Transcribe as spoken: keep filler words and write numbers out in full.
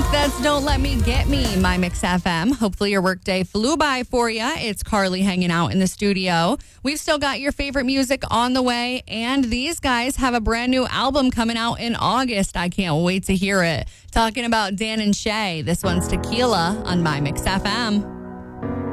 That's Don't Let Me Get Me, My Mix F M. Hopefully your workday flew by for you. It's Carly hanging out in the studio. We've still got your favorite music on the way, and these guys have a brand new album coming out in August. I can't wait to hear it. Talking about Dan and Shay. This one's Tequila on My Mix F M.